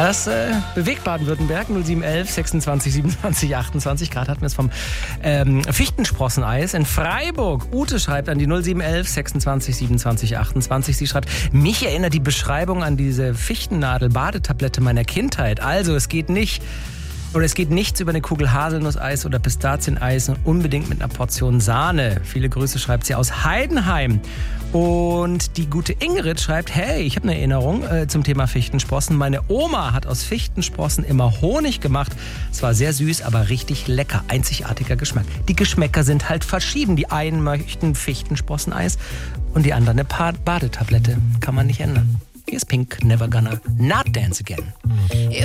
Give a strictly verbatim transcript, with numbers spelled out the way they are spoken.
Ja, das äh, bewegt Baden-Württemberg. null sieben eins eins sechsundzwanzig siebenundzwanzig achtundzwanzig. Gerade hatten wir es vom ähm, Fichtensprosseneis in Freiburg. Ute schreibt an die null sieben eins eins sechsundzwanzig siebenundzwanzig achtundzwanzig. Sie schreibt, mich erinnert die Beschreibung an diese Fichtennadel-Badetablette meiner Kindheit. Also es geht nicht... Oder es geht nichts über eine Kugel Haselnusseis oder Pistazieneis und unbedingt mit einer Portion Sahne. Viele Grüße schreibt sie aus Heidenheim. Und die gute Ingrid schreibt, hey, ich habe eine Erinnerung äh, zum Thema Fichtensprossen. Meine Oma hat aus Fichtensprossen immer Honig gemacht. Es war sehr süß, aber richtig lecker. Einzigartiger Geschmack. Die Geschmäcker sind halt verschieden. Die einen möchten Fichtensprosseneis und die anderen eine Badetablette. Kann man nicht ändern. Hier ist Pink, Never Gonna Not Dance Again.